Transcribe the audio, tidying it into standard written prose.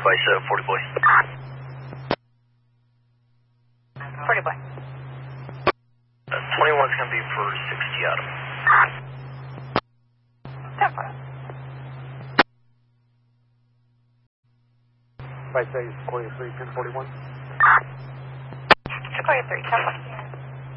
Vice 40 boy. 40 boy. 21's going to be for 60 Adam. 10 4. Vice 8, Sequoia 3, 1041. Sequoia 3, 10 4.